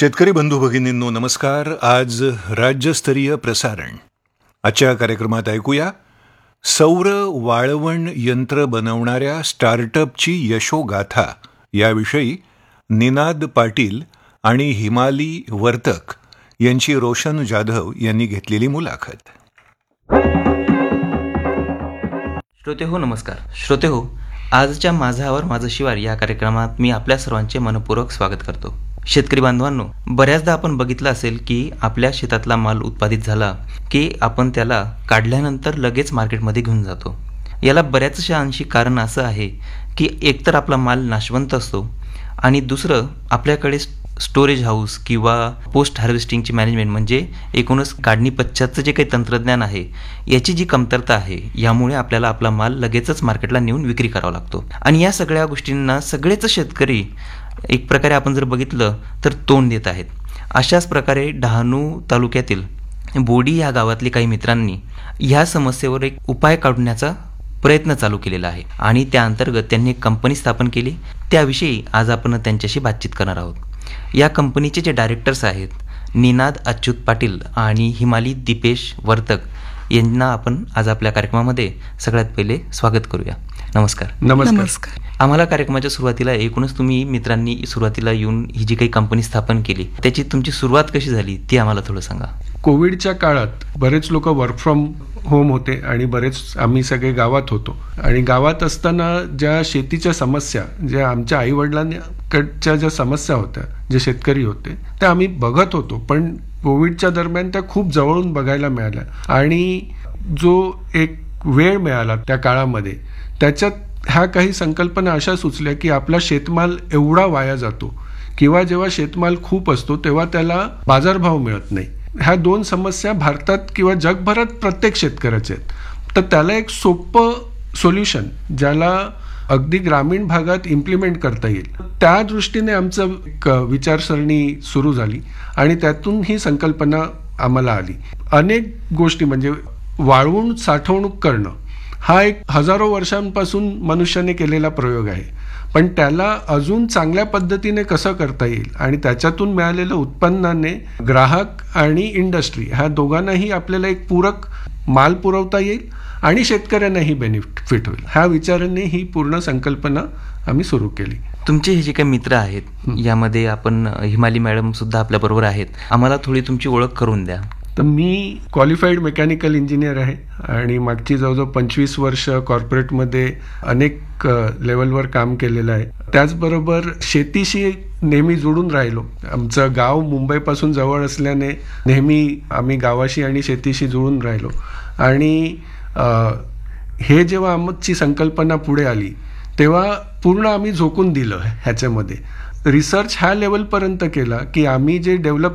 शेतकरी बंधू भगिनींनो नमस्कार. आज राज्यस्तरीय प्रसारण. आजच्या कार्यक्रमात ऐकूया सौर वाळवण यंत्र बनवणाऱ्या स्टार्टअपची यशोगाथा याविषयी निनाद पाटील आणि हिमाली वर्तक यांची रोशन जाधव यांनी घेतलेली मुलाखत. श्रोतेहो नमस्कार. श्रोतेहो, आजच्या माझावर माझं शिवार या कार्यक्रमात मी आपल्या सर्वांचे मनपूर्वक स्वागत करतो. शेतकरी बांधवांनो, बऱ्याचदा आपण बघितलं असेल की आपल्या शेतातला माल उत्पादित झाला की आपण त्याला काढल्यानंतर लगेच मार्केटमध्ये घेऊन जातो. याला बऱ्याचशा अंशी कारण असं आहे की एकतर आपला माल नाशवंत असतो आणि दुसरं आपल्याकडे स्टोरेज हाऊस किंवा पोस्ट हार्वेस्टिंगची मॅनेजमेंट म्हणजे एकूणच काढणी पश्चातचं जे काही तंत्रज्ञान आहे याची जी कमतरता आहे, यामुळे आपल्याला आपला माल लगेचच मार्केटला नेऊन विक्री करावा लागतो. आणि या सगळ्या गोष्टींना सगळेच शेतकरी एक प्रकारे आपण जर बघितलं तर तोंड देत आहेत. अशाच प्रकारे डहाणू तालुक्यातील बोडी या गावातले काही मित्रांनी ह्या समस्येवर एक उपाय काढण्याचा प्रयत्न चालू केलेला आहे आणि त्या अंतर्गत त्यांनी एक कंपनी स्थापन केली. त्याविषयी आज आपण त्यांच्याशी बातचीत करणार आहोत. या कंपनीचे जे डायरेक्टर्स आहेत निनाद अच्युत पाटील आणि हिमाली दीपेश वर्तक यांना आपण आज आपल्या कार्यक्रमामध्ये सगळ्यात पहिले स्वागत करूया. नमस्कार. नमस्कार. आम्हाला कार्यक्रमाच्या सुरुवातीला एकूणच तुम्ही मित्रांनी सुरुवातीला येऊन ही जी काही कंपनी स्थापन केली त्याची तुमची सुरुवात कशी झाली ती आम्हाला थोडं सांगा. कोविडच्या काळात बरेच लोक वर्क फ्रॉम होम होते आणि बरेच आम्ही सगळे गावात होतो आणि गावात असताना ज्या शेतीच्या समस्या, ज्या आमच्या आईवडिलांकडच्या ज्या समस्या होत्या, जे शेतकरी होते त्या आम्ही बघत होतो, पण कोविडच्या दरम्यान त्या खूप जवळून बघायला मिळाल्या आणि जो एक वेळ मिळाला त्या काळामध्ये त्याच्यात ह्या काही संकल्पना अशा सुचल्या की आपला शेतमाल एवढा वाया जातो किंवा जेव्हा शेतमाल खूप असतो तेव्हा त्याला बाजारभाव मिळत नाही. ह्या दोन समस्या भारतात किंवा जगभरात प्रत्येक शेतकऱ्याच्या आहेत. तर त्याला एक सोपं सोल्युशन ज्याला अगदी ग्रामीण भागात इम्प्लिमेंट करता येईल, त्या दृष्टीने आमचं विचारसरणी सुरू झाली आणि त्यातून ही संकल्पना आम्हाला आली. अनेक गोष्टी म्हणजे वाळवून साठवणूक करणं हा एक हजारो वर्षांपासून मनुष्याने केलेला प्रयोग आहे, पण त्याला अजून चांगल्या पद्धतीने कसं करता येईल आणि त्याच्यातून मिळालेलं उत्पन्नाने ग्राहक आणि इंडस्ट्री ह्या दोघांनाही आपल्याला एक पूरक माल पुरवता येईल आणि शेतकऱ्यांनाही बेनिफिट होईल, ह्या विचाराने ही पूर्ण संकल्पना आम्ही सुरू केली. तुमचे हे जे काही मित्र आहेत यामध्ये आपण हिमाली मॅडम सुद्धा आपल्याबरोबर आहेत. आम्हाला थोडी तुमची ओळख करून द्या. तर मी क्वालिफाईड मेकॅनिकल इंजिनियर आहे आणि मागची जवळजवळ 25 वर्ष कॉर्पोरेटमध्ये अनेक लेवलवर काम केलेलं आहे. त्याचबरोबर शेतीशी नेहमी जुळून राहिलो. आमचं गाव मुंबईपासून जवळ असल्याने नेहमी आम्ही गावाशी आणि शेतीशी जुळून राहिलो आणि हे जेव्हा आमची संकल्पना पुढे आली तेव्हा पूर्ण आम्ही झोकून दिलं ह्याच्यामध्ये. रिसर्च ह्या लेवलपर्यंत केला की आम्ही जे डेव्हलप